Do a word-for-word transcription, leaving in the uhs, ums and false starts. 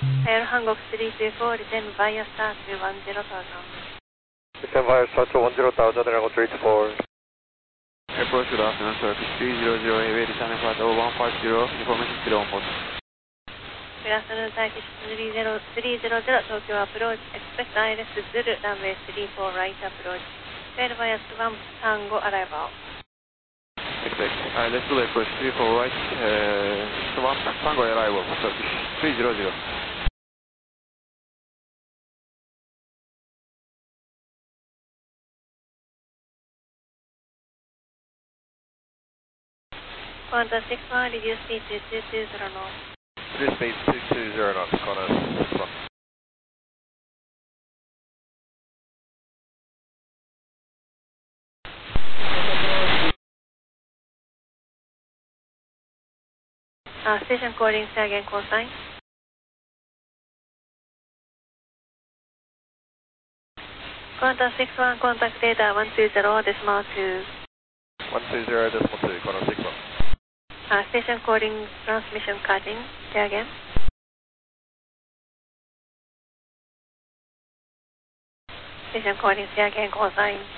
Air Hanguk three two four, descend via start to one zero thousand. Descend via start to one zero thousand, Air Hanguk three two four. Approach good afternoon, Turkish three zero zero, heavy descending flight over one five zero, information still on board. Good afternoon, Turkish three zero three zero zero, Tokyo approach, expect I L S Zulu, runway three four right approach, fair via one Tango arrival. Expect I L S Zulu approach three four right, uh, one Tango arrival, Turkish three zero zero. Qantas six one, reduce speed to two two zero knots. Reduce speed two two zero knots, Qantas six one. Uh, station calling, say again, call sign. Qantas six one, contact data one two zero decimal two. one two zero decimal two, Qantas six one. Uh, station calling, transmission cutting, say again. Station calling, say again, call sign.